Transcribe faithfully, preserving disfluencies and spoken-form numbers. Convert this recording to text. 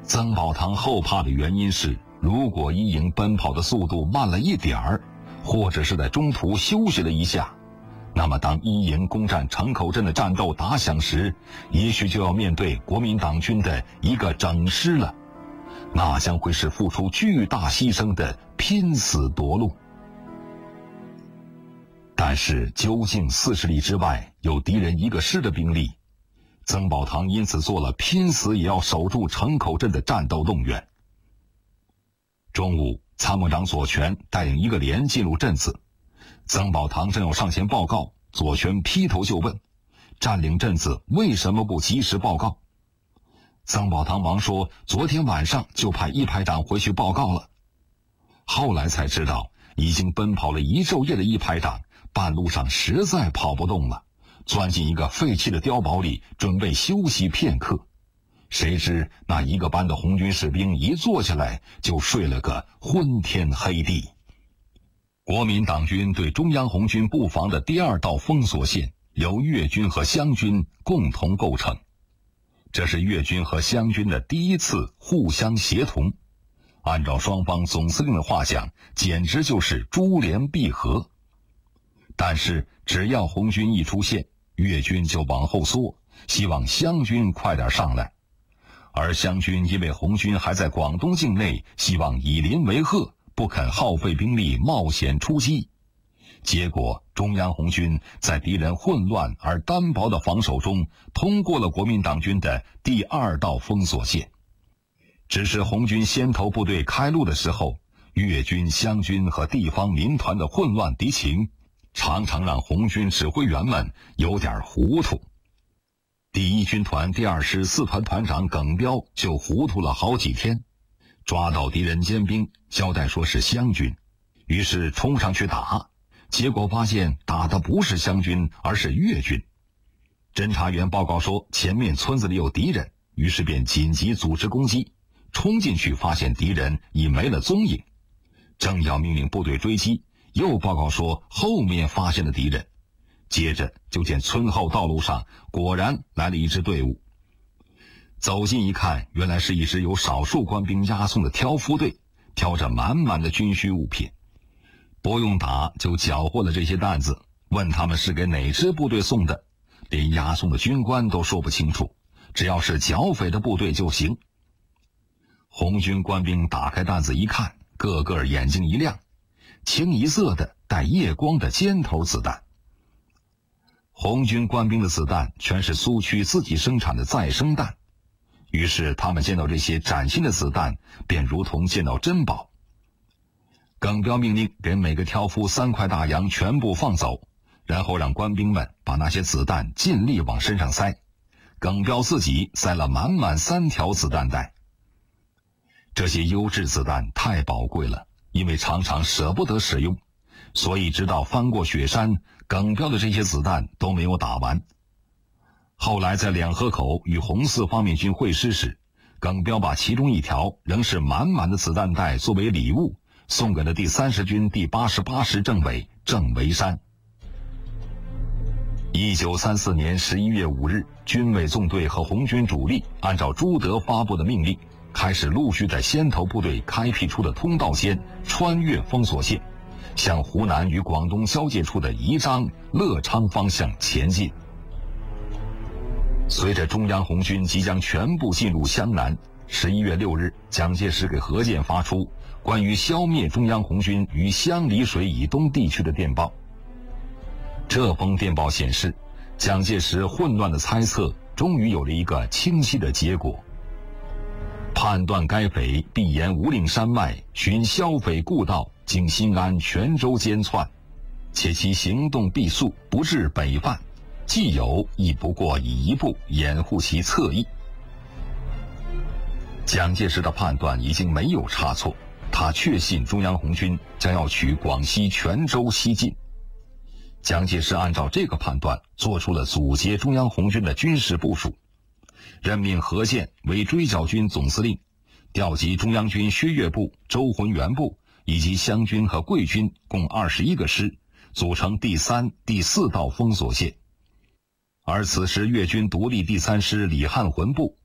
曾宝堂后怕的原因是，如果一营奔跑的速度慢了一点儿，或者是在中途休息了一下，那么当一营攻占城口镇的战斗打响时，也许就要面对国民党军的一个整师了，那将会是付出巨大牺牲的拼死夺路。但是究竟四十里之外有敌人一个师的兵力，曾宝堂因此做了拼死也要守住城口镇的战斗动员。中午，参谋长左权带领一个连进入镇子，曾宝堂正要上前报告，左权劈头就问：占领镇子为什么不及时报告？曾宝堂忙说：昨天晚上就派一排长回去报告了。后来才知道，已经奔跑了一昼夜的一排长半路上实在跑不动了，钻进一个废弃的碉堡里准备休息片刻。谁知那一个班的红军士兵一坐下来就睡了个昏天黑地。国民党军对中央红军布防的第二道封锁线由粤军和湘军共同构成，这是粤军和湘军的第一次互相协同，按照双方总司令的话讲，简直就是珠联璧合。但是只要红军一出现，粤军就往后缩，希望湘军快点上来。而湘军因为红军还在广东境内，希望以邻为壑，不肯耗费兵力冒险出击。结果中央红军在敌人混乱而单薄的防守中，通过了国民党军的第二道封锁线。只是红军先头部队开路的时候，粤军、湘军和地方民团的混乱敌情，常常让红军指挥员们有点糊涂。第一军团第二师四团团长耿彪就糊涂了好几天，抓到敌人尖兵，交代说是湘军，于是冲上去打，结果发现打的不是湘军，而是粤军。侦察员报告说前面村子里有敌人，于是便紧急组织攻击，冲进去发现敌人已没了踪影，正要命令部队追击，又报告说后面发现了敌人。接着就见村后道路上果然来了一支队伍，走近一看，原来是一支由少数官兵押送的挑夫队，挑着满满的军需物品。不用打就缴获了这些担子，问他们是给哪支部队送的，连押送的军官都说不清楚，只要是剿匪的部队就行。红军官兵打开担子一看，个个眼睛一亮，清一色的带夜光的尖头子弹。红军官兵的子弹全是苏区自己生产的再生弹，于是他们见到这些崭新的子弹，便如同见到珍宝。耿彪命令给每个挑夫三块大洋全部放走，然后让官兵们把那些子弹尽力往身上塞。耿彪自己塞了满满三条子弹袋。这些优质子弹太宝贵了，因为常常舍不得使用，所以直到翻过雪山，耿彪的这些子弹都没有打完。后来在两河口与红四方面军会师时，耿彪把其中一条仍是满满的子弹袋作为礼物，送给了第三十军第八十八师政委郑维山。一九三四年十一月五日，军委纵队和红军主力按照朱德发布的命令，开始陆续在先头部队开辟出的通道间穿越封锁线，向湖南与广东交界处的宜章、乐昌方向前进。随着中央红军即将全部进入湘南，十一月六日，蒋介石给何键发出关于消灭中央红军于湘丽水以东地区的电报。这封电报显示，蒋介石混乱的猜测终于有了一个清晰的结果。判断该匪必沿五岭山脉寻消匪故道，经新安、泉州间窜，且其行动必速，不至北犯，既有亦不过以一步掩护其侧翼。蒋介石的判断已经没有差错，他确信中央红军将要取广西泉州西进。蒋介石按照这个判断做出了阻截中央红军的军事部署，任命何键为追剿军总司令，调集中央军薛岳部、周浑元部以及湘军和桂军共二十一个师，组成第三、第四道封锁线。而此时粤军独立第三师李汉魂部